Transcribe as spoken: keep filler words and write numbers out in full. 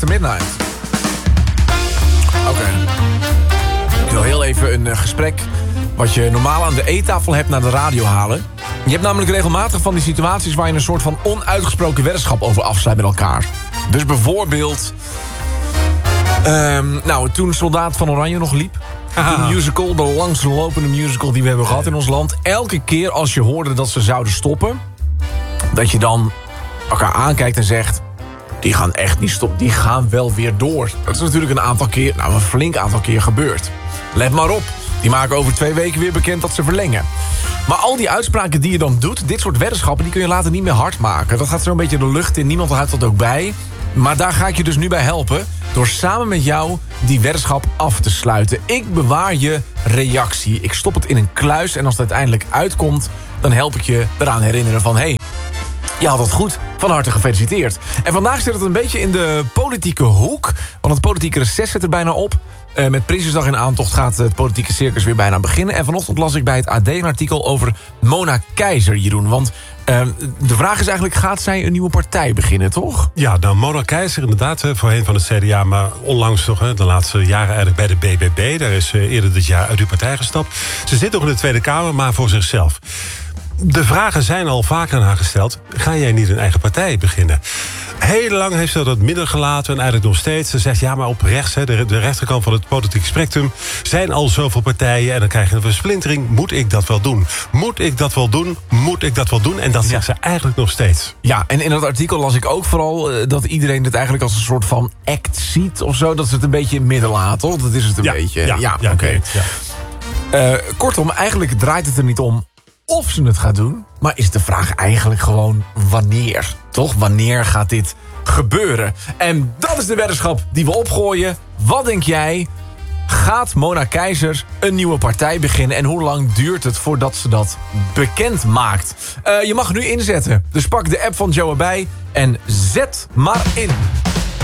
After Midnight. Oké. Okay. Ik wil heel even een uh, gesprek wat je normaal aan de eettafel hebt naar de radio halen. Je hebt namelijk regelmatig van die situaties waar je een soort van onuitgesproken weddenschap over afsluit met elkaar. Dus bijvoorbeeld... Um, nou, toen Soldaat van Oranje nog liep. De musical, de langstlopende musical die we hebben gehad in ons land. Elke keer als je hoorde dat ze zouden stoppen... dat je dan elkaar aankijkt en zegt... die gaan echt niet stoppen, die gaan wel weer door. Dat is natuurlijk een aantal keer, nou een flink aantal keer gebeurd. Let maar op, die maken over twee weken weer bekend dat ze verlengen. Maar al die uitspraken die je dan doet... dit soort weddenschappen, die kun je later niet meer hard maken. Dat gaat zo'n beetje de lucht in, niemand houdt dat ook bij... Maar daar ga ik je dus nu bij helpen... door samen met jou die weddenschap af te sluiten. Ik bewaar je reactie. Ik stop het in een kluis en als het uiteindelijk uitkomt... dan help ik je eraan herinneren van... hey, je had het goed, van harte gefeliciteerd. En vandaag zit het een beetje in de politieke hoek... want het politieke reces zit er bijna op... Uh, met Prinsjesdag in aantocht gaat het politieke circus weer bijna beginnen. En vanochtend las ik bij het A D een artikel over Mona Keizer, Jeroen. Want uh, de vraag is eigenlijk, gaat zij een nieuwe partij beginnen, toch? Ja, nou, Mona Keizer inderdaad, voorheen van het C D A... maar onlangs toch, de laatste jaren eigenlijk bij de B B B. Daar is uh, eerder dit jaar uit uw partij gestapt. Ze zit nog in de Tweede Kamer, maar voor zichzelf. De vragen zijn al vaker aan haar gesteld. Ga jij niet een eigen partij beginnen? Heel lang heeft ze dat midden gelaten en eigenlijk nog steeds. Ze zegt, ja, maar op rechts, de, de rechterkant van het politieke spectrum... zijn al zoveel partijen en dan krijg je een versplintering. Moet ik dat wel doen? Moet ik dat wel doen? Moet ik dat wel doen? En dat ja. zegt ze eigenlijk nog steeds. Ja, en in dat artikel las ik ook vooral... Uh, dat iedereen het eigenlijk als een soort van act ziet of zo. Dat ze het een beetje in het midden laat, toch? Dat is het een ja, beetje. Ja, ja, ja oké. Okay. Ja. Uh, kortom, eigenlijk draait het er niet om... of ze het gaat doen, maar is de vraag eigenlijk gewoon wanneer. Toch? Wanneer gaat dit gebeuren? En dat is de weddenschap die we opgooien. Wat denk jij? Gaat Mona Keizer een nieuwe partij beginnen? En hoe lang duurt het voordat ze dat bekend maakt? Uh, je mag nu inzetten. Dus pak de app van Joe erbij en zet maar in.